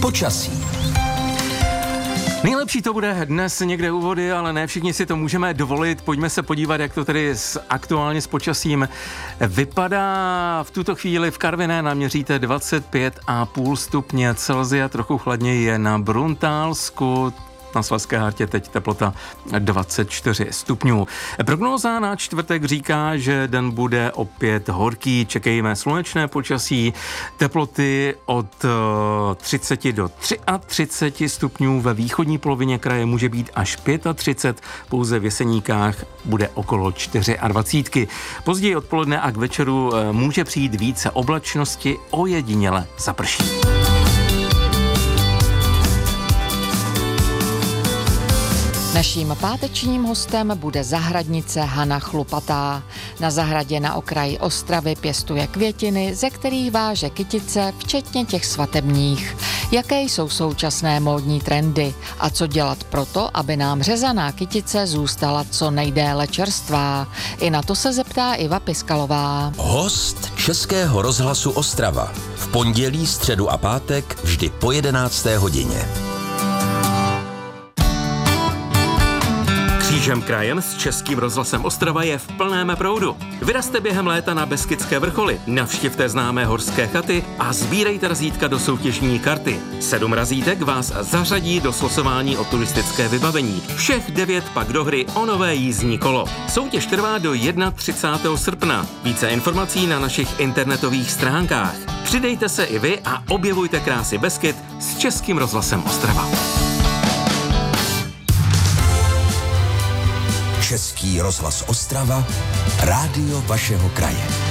Počasí. Nejlepší to bude dnes někde u vody, ale ne všichni si to můžeme dovolit. Pojďme se podívat, jak to tedy aktuálně s počasím vypadá. V tuto chvíli v Karviné naměříte 25,5 stupně Celsia, trochu chladněji je na Bruntálsku. Na Slezské Hartě teď teplota 24 stupňů. Prognóza na čtvrtek říká, že den bude opět horký. Čekejme slunečné počasí, teploty od 30 do 33 stupňů. Ve východní polovině kraje může být až 35, pouze v Jeseníkách bude okolo 24. Později odpoledne a k večeru může přijít více oblačnosti, ojediněle zaprší. Naším pátečním hostem bude zahradnice Hana Chlupatá. Na zahradě na okraji Ostravy pěstuje květiny, ze kterých váže kytice, včetně těch svatebních. Jaké jsou současné módní trendy a co dělat proto, aby nám řezaná kytice zůstala co nejdéle čerstvá? I na to se zeptá Iva Piskalová. Host Českého rozhlasu Ostrava. V pondělí, středu a pátek vždy po 11. hodině. Křížem krajem s Českým rozhlasem Ostrava je v plném proudu. Vyrazte během léta na Beskydské vrcholy, navštivte známé horské chaty a sbírejte razítka do soutěžní karty. 7 razítek vás zařadí do slosování o turistické vybavení. Všech 9 pak do hry o nové jízdní kolo. Soutěž trvá do 31. srpna. Více informací na našich internetových stránkách. Přidejte se i vy a objevujte krásy Beskyd s Českým rozhlasem Ostrava. Český rozhlas Ostrava, rádio vašeho kraje.